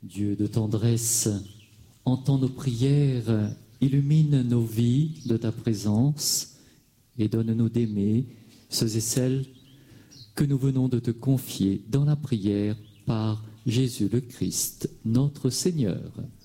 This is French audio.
Dieu de tendresse, entends nos prières, illumine nos vies de ta présence et donne-nous d'aimer ceux et celles que nous venons de te confier dans la prière par Jésus le Christ, notre Seigneur.